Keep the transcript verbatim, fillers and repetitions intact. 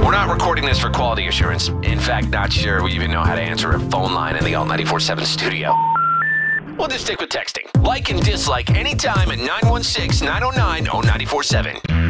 We're not recording this for quality assurance. In fact, not sure we even know how to answer a phone line in the Alt ninety-four point seven studio. We'll just stick with texting. Like and dislike anytime at nine one six, nine oh nine, oh nine four seven.